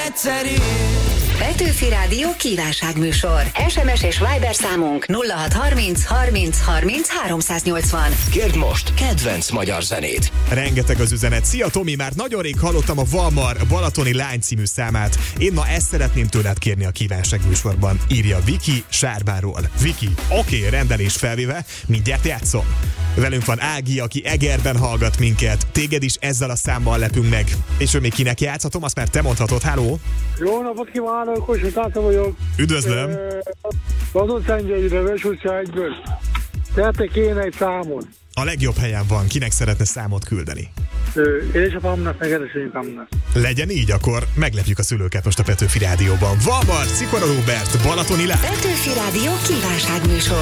egyszerű. Petőfi Rádió kívánságműsor. SMS és Viber számunk 0630 30 30 380. Kérd most kedvenc magyar zenét. Rengeteg az üzenet. Szia Tomi, már nagyon rég hallottam a Valmar Balatoni Lány című számát. Én ma ezt szeretném tőled kérni a kívánságműsorban. Írja Viki Sárbáról. Viki, oké, rendelés felvéve, mindjárt játszom. Velünk van Ági, aki Egerben hallgat minket. Téged is ezzel a számmal lepünk meg. És ő még kinek játszhatom, azt már te mondhatod. Háló? Jó napot kívánok, Kossuth László vagyok. Üdvözlöm. Vadonszentgyörgyre, Vös utca 1-ből. Tettek én egy számot. A legjobb helyen van. Kinek szeretne számot küldeni? Édesapámnak, meg édesanyámnak. Legyen így, akkor meglepjük a szülőket most a Petőfi Rádióban. Valmar, Szikora Róbert, Balatoni Lány. Petőfi Rádió kívánságműsor.